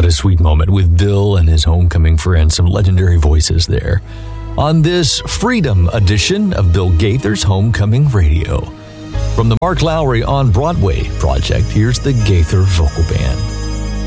What a sweet moment with Bill and his homecoming friends, some legendary voices there. On this Freedom edition of Bill Gaither's Homecoming Radio. From the Mark Lowry on Broadway project, here's the Gaither Vocal Band.